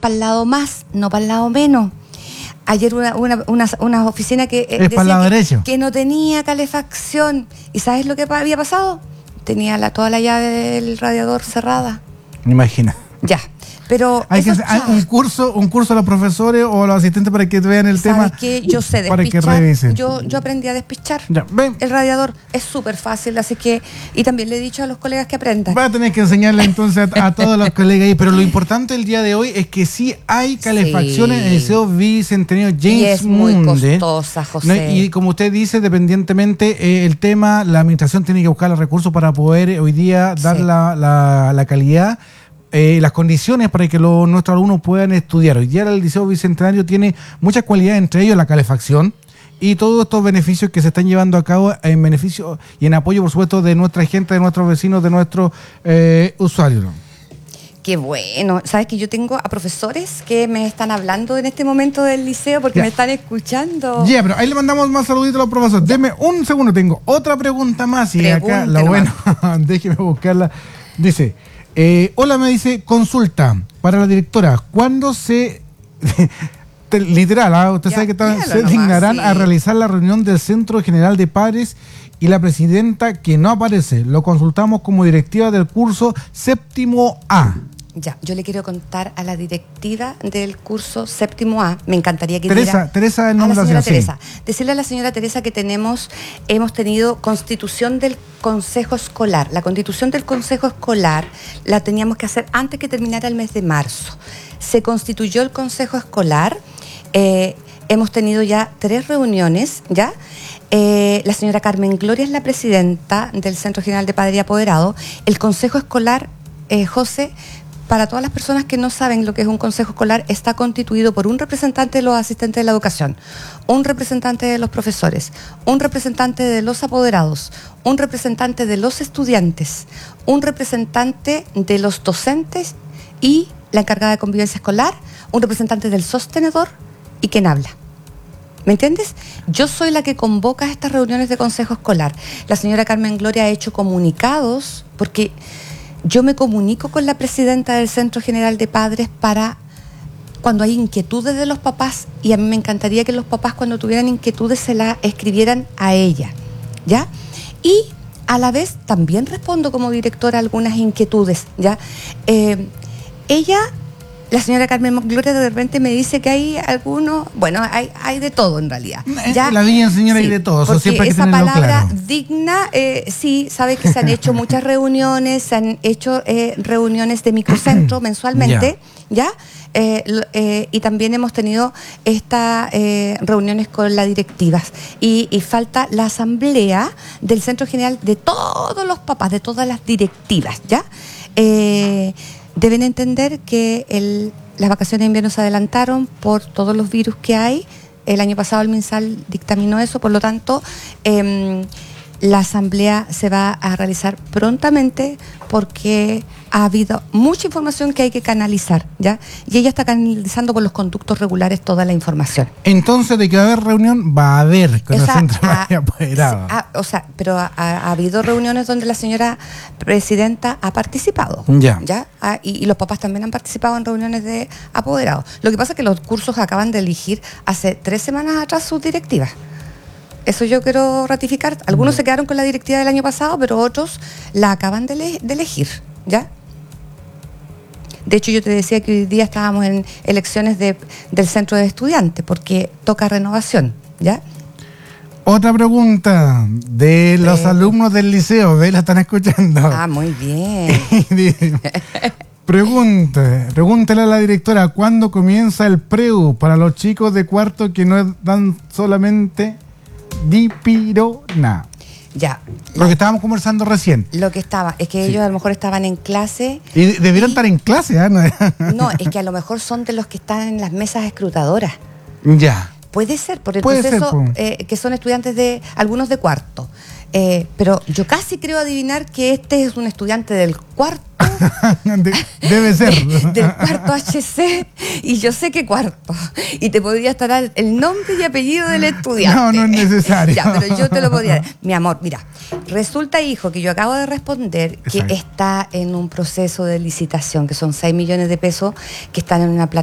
para el lado más, no para el lado menos. Ayer una oficina que es para el lado derecho, que no tenía calefacción. ¿Y sabes lo que había pasado? Tenía toda la llave del radiador cerrada. Me imagino. Ya. Pero hay que hacer un curso a los profesores o a los asistentes para que vean el tema. ¿Sabes qué? Yo sé para despichar. Que revisen. Yo aprendí a despichar. Ya, el radiador es súper fácil, así que... Y también le he dicho a los colegas que aprendan. Va a tener que enseñarle entonces a todos los colegas ahí. Pero lo importante el día de hoy es que sí hay calefacción en el Liceo Bicentenario James y es muy Munde, costosa, José. ¿no? Y como usted dice, dependientemente el tema, la administración tiene que buscar los recursos para poder hoy día dar la calidad, las condiciones para que nuestros alumnos puedan estudiar. Hoy día el Liceo Bicentenario tiene muchas cualidades, entre ellos la calefacción y todos estos beneficios que se están llevando a cabo en beneficio y en apoyo, por supuesto, de nuestra gente, de nuestros vecinos, de nuestros usuarios. Qué bueno. Sabes que yo tengo a profesores que me están hablando en este momento del liceo porque me están escuchando. Ya, pero ahí le mandamos más saluditos a los profesores. Deme un segundo, tengo otra pregunta más. Y acá, lo bueno, déjeme buscarla. Dice... hola, me dice, consulta para la directora. ¿Cuándo se... literal, usted sabe que se dignarán a realizar la reunión del Centro General de Padres y la presidenta que no aparece? Lo consultamos como directiva del curso séptimo A. Ya, yo le quiero contar a la directiva del curso séptimo A, me encantaría que Teresa, el nombre a la señora Teresa. Sí. Decirle a la señora Teresa que hemos tenido constitución del Consejo Escolar. La constitución del Consejo Escolar la teníamos que hacer antes que terminara el mes de marzo. Se constituyó el Consejo Escolar, hemos tenido ya 3 reuniones, ¿ya? La señora Carmen Gloria es la presidenta del Centro General de Padre y Apoderado. El Consejo Escolar, José, para todas las personas que no saben lo que es un consejo escolar, está constituido por un representante de los asistentes de la educación, un representante de los profesores, un representante de los apoderados, un representante de los estudiantes, un representante de los docentes y la encargada de convivencia escolar, un representante del sostenedor y quien habla. ¿Me entiendes? Yo soy la que convoca estas reuniones de consejo escolar. La señora Carmen Gloria ha hecho comunicados porque... Yo me comunico con la presidenta del Centro General de Padres para cuando hay inquietudes de los papás, y a mí me encantaría que los papás cuando tuvieran inquietudes se las escribieran a ella, ¿ya? Y a la vez también respondo como directora a algunas inquietudes, ¿ya? Ella, la señora Carmen Gloria, de repente me dice que hay algunos, bueno, hay de todo en realidad. ¿Ya? La niña señora hay de todo, eso siempre hay que esa tenerlo palabra claro. Digna, sí, sabe que se han hecho muchas reuniones, se han hecho reuniones de microcentro mensualmente, ¿ya? Y también hemos tenido estas reuniones con las directivas y falta la asamblea del Centro General de todos los papás, de todas las directivas, ¿ya? Deben entender que las vacaciones de invierno se adelantaron por todos los virus que hay. El año pasado el MinSal dictaminó eso, por lo tanto, la asamblea se va a realizar prontamente porque ha habido mucha información que hay que canalizar, ¿ya? Y ella está canalizando por los conductos regulares toda la información. Entonces, de que va a haber reunión, va a haber con el Centro de Apoderado. Pero ha habido reuniones donde la señora presidenta ha participado. ¿Ya? Y los papás también han participado en reuniones de apoderados. Lo que pasa es que los cursos acaban de elegir hace 3 semanas atrás sus directivas. Eso yo quiero ratificar. Algunos se quedaron con la directiva del año pasado, pero otros la acaban de elegir, ¿ya? De hecho, yo te decía que hoy día estábamos en elecciones del centro de estudiantes, porque toca renovación, ¿ya? Otra pregunta de los alumnos del liceo, ¿la están escuchando? Ah, muy bien. Pregúntale a la directora, ¿cuándo comienza el preu para los chicos de cuarto que no dan solamente dipirona? Ya. Lo que estábamos conversando recién. Lo que es que ellos a lo mejor estaban en clase. Y debieron estar en clase, ¿eh? No, es que a lo mejor son de los que están en las mesas escrutadoras. Ya. Puede ser, por el proceso, que son estudiantes algunos de cuarto. Pero yo casi creo adivinar que este es un estudiante del cuarto. Debe ser. Del cuarto HC, y yo sé que cuarto. Y te podría estar el nombre y apellido del estudiante. No es necesario. Ya, pero yo te lo podría. Mi amor, mira, resulta, hijo, que yo acabo de responder que está en un proceso de licitación, que son 6 millones de pesos que están en una plataforma